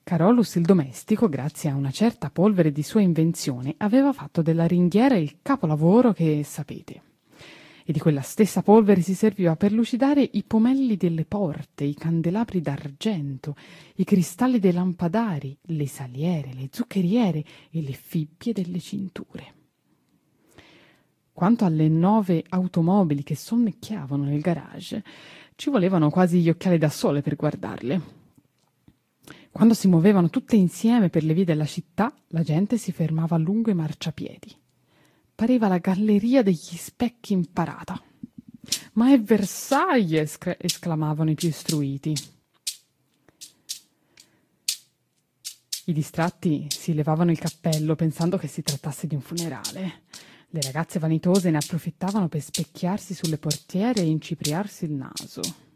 Carolus il domestico, grazie a una certa polvere di sua invenzione, aveva fatto della ringhiera il capolavoro che sapete. E di quella stessa polvere si serviva per lucidare i pomelli delle porte, i candelabri d'argento, i cristalli dei lampadari, le saliere, le zuccheriere e le fibbie delle cinture. Quanto alle 9 automobili che sonnecchiavano nel garage, ci volevano quasi gli occhiali da sole per guardarle. Quando si muovevano tutte insieme per le vie della città, la gente si fermava lungo i marciapiedi. Pareva la galleria degli specchi in parata. «Ma è Versailles!» esclamavano i più istruiti. I distratti si levavano il cappello pensando che si trattasse di un funerale. Le ragazze vanitose ne approfittavano per specchiarsi sulle portiere e incipriarsi il naso.